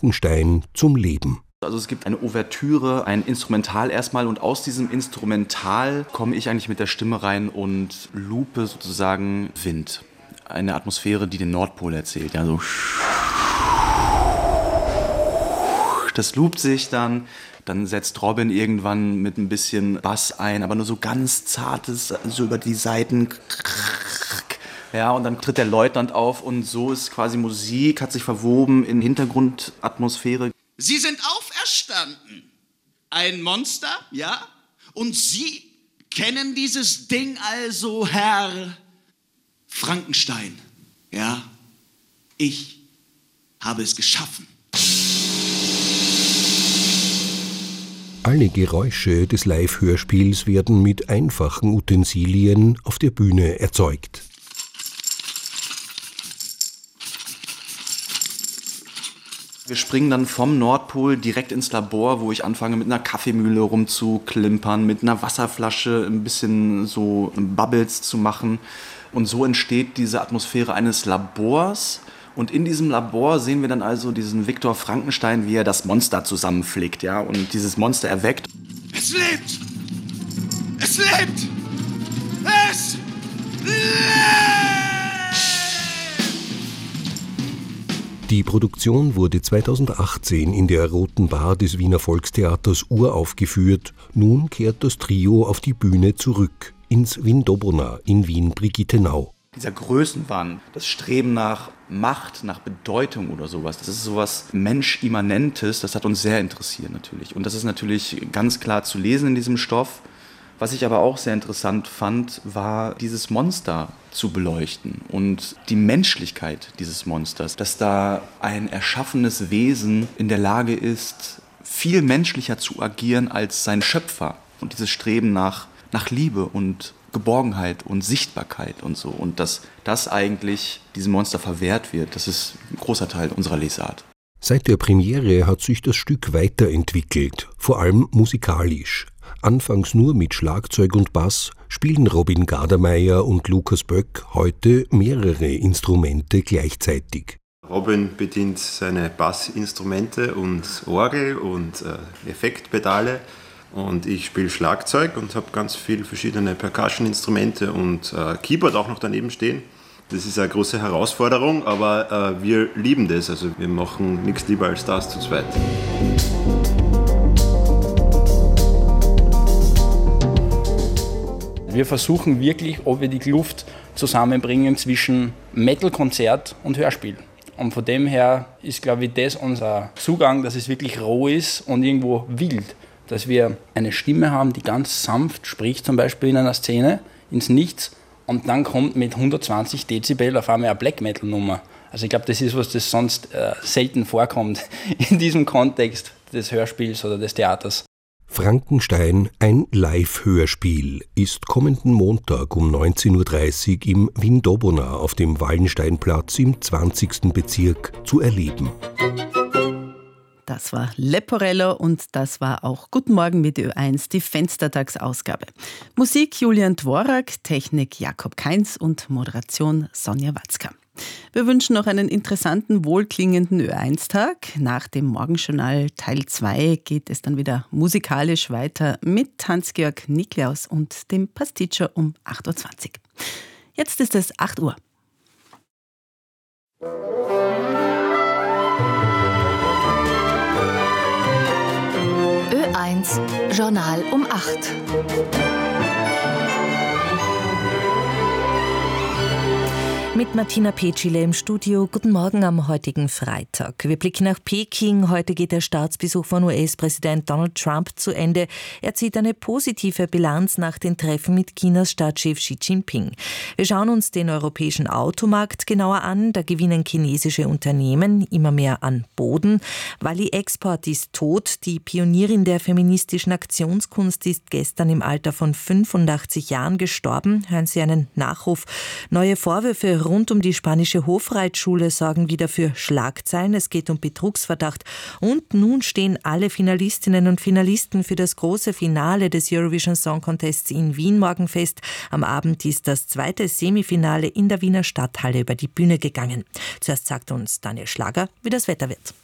Frankenstein zum Leben. Also es gibt eine Ouvertüre, ein Instrumental erstmal und aus diesem Instrumental komme ich eigentlich mit der Stimme rein und loope sozusagen Wind. Eine Atmosphäre, die den Nordpol erzählt. Ja, so. Das loopt sich dann setzt Robin irgendwann mit ein bisschen Bass ein, aber nur so ganz zartes, so über die Saiten. Ja, und dann tritt der Leutnant auf und so ist quasi Musik, hat sich verwoben in Hintergrundatmosphäre. Sie sind auferstanden. Ein Monster, ja? Und Sie kennen dieses Ding also, Herr Frankenstein, ja? Ich habe es geschaffen. Alle Geräusche des Live-Hörspiels werden mit einfachen Utensilien auf der Bühne erzeugt. Wir springen dann vom Nordpol direkt ins Labor, wo ich anfange mit einer Kaffeemühle rumzuklimpern, mit einer Wasserflasche ein bisschen so Bubbles zu machen. Und so entsteht diese Atmosphäre eines Labors. Und in diesem Labor sehen wir dann also diesen Viktor Frankenstein, wie er das Monster zusammenflickt, ja, und dieses Monster erweckt. Es lebt! Es lebt! Es lebt! Die Produktion wurde 2018 in der Roten Bar des Wiener Volkstheaters uraufgeführt. Nun kehrt das Trio auf die Bühne zurück, ins Windobona in Wien-Brigittenau. Dieser Größenwahn, das Streben nach Macht, nach Bedeutung oder sowas, das ist sowas Menschimmanentes, das hat uns sehr interessiert natürlich. Und das ist natürlich ganz klar zu lesen in diesem Stoff. Was ich aber auch sehr interessant fand, war dieses Monster zu beleuchten und die Menschlichkeit dieses Monsters, dass da ein erschaffenes Wesen in der Lage ist, viel menschlicher zu agieren als sein Schöpfer. Und dieses Streben nach Liebe und Geborgenheit und Sichtbarkeit und so. Und dass das eigentlich diesem Monster verwehrt wird, das ist ein großer Teil unserer Lesart. Seit der Premiere hat sich das Stück weiterentwickelt, vor allem musikalisch. Anfangs nur mit Schlagzeug und Bass spielen Robin Gardermeier und Lukas Böck heute mehrere Instrumente gleichzeitig. Robin bedient seine Bassinstrumente und Orgel und Effektpedale. Und ich spiele Schlagzeug und habe ganz viele verschiedene Percussion-Instrumente und Keyboard auch noch daneben stehen. Das ist eine große Herausforderung, aber wir lieben das. Also wir machen nichts lieber als das zu zweit. Wir versuchen wirklich, ob wir die Kluft zusammenbringen zwischen Metal-Konzert und Hörspiel. Und von dem her ist, glaube ich, das unser Zugang, dass es wirklich roh ist und irgendwo wild. Dass wir eine Stimme haben, die ganz sanft spricht, zum Beispiel in einer Szene, ins Nichts, und dann kommt mit 120 Dezibel auf einmal eine Black-Metal-Nummer. Also ich glaube, das ist was, das sonst selten vorkommt in diesem Kontext des Hörspiels oder des Theaters. Frankenstein, ein Live-Hörspiel, ist kommenden Montag um 19.30 Uhr im Windobona auf dem Wallensteinplatz im 20. Bezirk zu erleben. Das war Leporello und das war auch Guten Morgen mit Ö1, die Fenstertagsausgabe. Musik Julian Dvorak, Technik Jakob Kainz und Moderation Sonja Watzka. Wir wünschen noch einen interessanten, wohlklingenden Ö1-Tag. Nach dem Morgenjournal Teil 2 geht es dann wieder musikalisch weiter mit Hans-Georg Niklaus und dem Pasticcio um 8.20 Uhr. Jetzt ist es 8 Uhr. Ö1 Journal um 8. Mit Martina Petschile im Studio. Guten Morgen am heutigen Freitag. Wir blicken nach Peking. Heute geht der Staatsbesuch von US-Präsident Donald Trump zu Ende. Er zieht eine positive Bilanz nach den Treffen mit Chinas Staatschef Xi Jinping. Wir schauen uns den europäischen Automarkt genauer an. Da gewinnen chinesische Unternehmen immer mehr an Boden. Wally Export ist tot. Die Pionierin der feministischen Aktionskunst ist gestern im Alter von 85 Jahren gestorben. Hören Sie einen Nachruf. Neue Vorwürfe rund um die spanische Hofreitschule sorgen wieder für Schlagzeilen. Es geht um Betrugsverdacht. Und nun stehen alle Finalistinnen und Finalisten für das große Finale des Eurovision Song Contests in Wien morgen fest. Am Abend ist das zweite Semifinale in der Wiener Stadthalle über die Bühne gegangen. Zuerst sagt uns Daniel Schlager, wie das Wetter wird.